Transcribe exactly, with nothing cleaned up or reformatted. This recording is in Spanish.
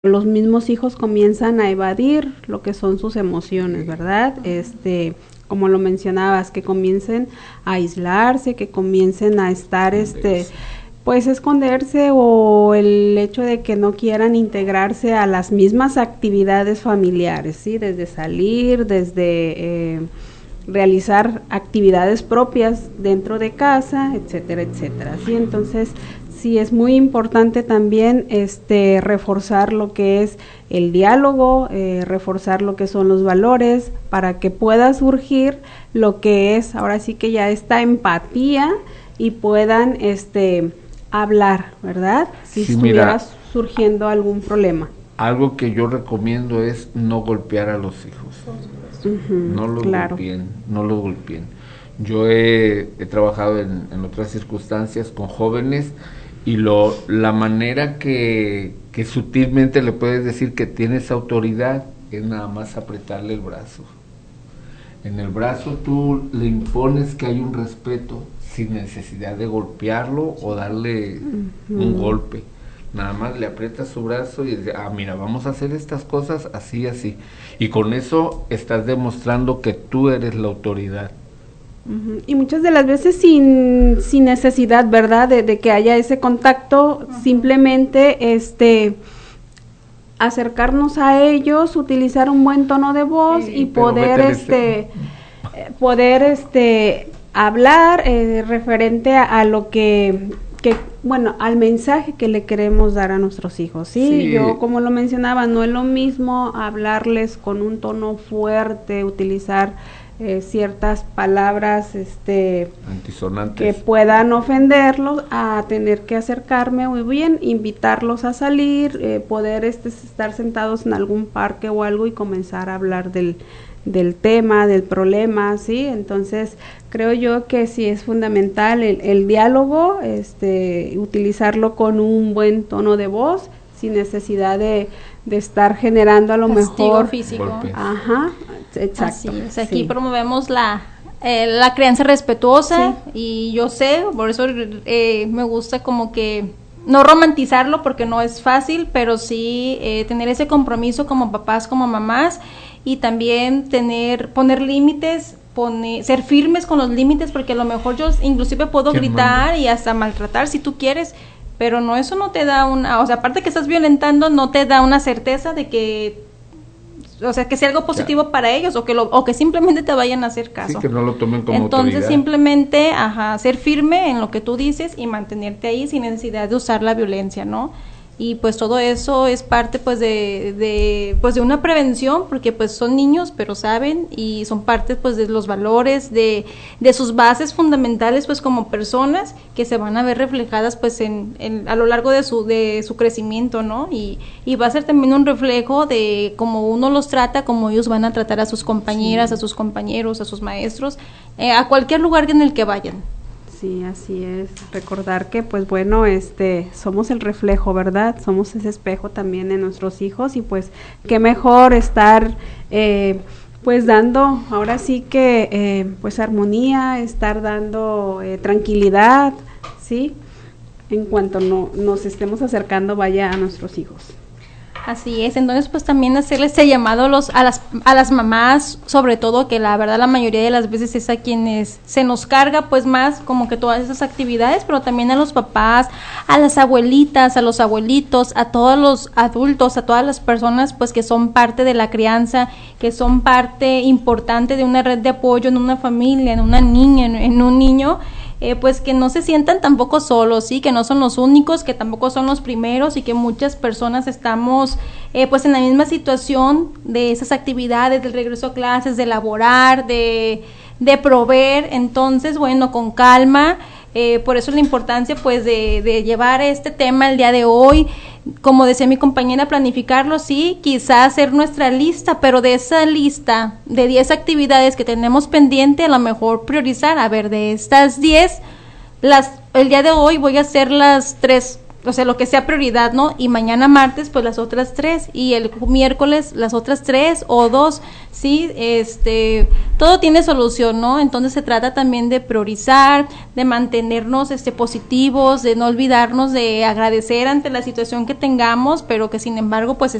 los mismos hijos comienzan a evadir lo que son sus emociones, ¿verdad? Este, como lo mencionabas, que comiencen a aislarse, que comiencen a estar, este, pues esconderse, o el hecho de que no quieran integrarse a las mismas actividades familiares, ¿sí? Desde salir, desde eh, realizar actividades propias dentro de casa, etcétera, etcétera, ¿sí? Entonces, sí, es muy importante también este reforzar lo que es el diálogo, eh, reforzar lo que son los valores, para que pueda surgir lo que es, ahora sí que ya esta empatía, y puedan este hablar, ¿verdad? Si sí, estuviera mira, surgiendo algún problema. Algo que yo recomiendo es no golpear a los hijos. Uh-huh, no los claro. golpeen, no los golpeen. Yo he, he trabajado en, en otras circunstancias con jóvenes, y lo la manera que, que sutilmente le puedes decir que tienes autoridad es nada más apretarle el brazo. En el brazo tú le impones que hay un respeto sin necesidad de golpearlo o darle uh-huh. un golpe. Nada más le aprietas su brazo y dices, ah, mira, vamos a hacer estas cosas así, así. Y con eso estás demostrando que tú eres la autoridad. Uh-huh. Y muchas de las veces sin, sin necesidad, ¿verdad? De, de que haya ese contacto, uh-huh. simplemente este acercarnos a ellos, utilizar un buen tono de voz, sí, y poder este eh, poder este hablar eh, referente a, a lo que que bueno, al mensaje que le queremos dar a nuestros hijos, ¿sí? Sí. Yo, como lo mencionaba, no es lo mismo hablarles con un tono fuerte, utilizar Eh, ciertas palabras este antisonantes que puedan ofenderlos, a tener que acercarme muy bien, invitarlos a salir, eh, poder este estar sentados en algún parque o algo y comenzar a hablar del del tema, del problema, ¿sí? Entonces, creo yo que sí es fundamental el, el diálogo, este utilizarlo con un buen tono de voz, sin necesidad de, de estar generando a lo castigo mejor físico. Golpes. Ajá, exacto. Así es, aquí sí. promovemos la eh, la crianza respetuosa, sí. Y yo sé, por eso eh, me gusta como que no romantizarlo, porque no es fácil, pero sí eh, tener ese compromiso como papás, como mamás, y también tener poner límites, poner, ser firmes con los límites, porque a lo mejor yo inclusive puedo gritar mando. Y hasta maltratar si tú quieres, pero no, eso no te da una, o sea, aparte que estás violentando, no te da una certeza de que, o sea, que sea algo positivo ya. Para ellos, o que lo, o que simplemente te vayan a hacer caso. Sí, que no lo tomen como Entonces, autoridad. simplemente, ajá, ser firme en lo que tú dices y mantenerte ahí sin necesidad de usar la violencia, ¿no? Y pues todo eso es parte pues de, de pues de una prevención, porque pues son niños pero saben, y son parte pues de los valores, de, de sus bases fundamentales pues como personas, que se van a ver reflejadas pues en, en a lo largo de su de su crecimiento, ¿no? Y, y va a ser también un reflejo de cómo uno los trata, cómo ellos van a tratar a sus compañeras, sí. A sus compañeros, a sus maestros, eh, a cualquier lugar en el que vayan. Sí, así es. Recordar que, pues bueno, este, somos el reflejo, ¿verdad? Somos ese espejo también en nuestros hijos, y pues qué mejor estar, eh, pues dando, ahora sí que, eh, pues armonía, estar dando eh, tranquilidad, ¿sí? En cuanto no nos estemos acercando, vaya, a nuestros hijos. Así es, entonces pues también hacerle este llamado a, los, a, las, a las mamás, sobre todo, que la verdad la mayoría de las veces es a quienes se nos carga pues más como que todas esas actividades, pero también a los papás, a las abuelitas, a los abuelitos, a todos los adultos, a todas las personas pues que son parte de la crianza, que son parte importante de una red de apoyo en una familia, en una niña, en, en un niño. Eh, pues que no se sientan tampoco solos, sí, que no son los únicos, que tampoco son los primeros, y que muchas personas estamos eh, pues en la misma situación de esas actividades, del regreso a clases, de laborar, de, de proveer. Entonces, bueno, con calma, eh, por eso la importancia pues de, de llevar este tema el día de hoy, como decía mi compañera, planificarlo, sí, quizás hacer nuestra lista, pero de esa lista de diez actividades que tenemos pendiente, a lo mejor priorizar, a ver, de estas diez, las, el día de hoy voy a hacer las tres, o sea, lo que sea prioridad, ¿no? Y mañana martes, pues las otras tres, y el miércoles las otras tres o dos, sí, este, todo tiene solución, ¿no? Entonces se trata también de priorizar, de mantenernos, este, positivos, de no olvidarnos de agradecer ante la situación que tengamos, pero que sin embargo, pues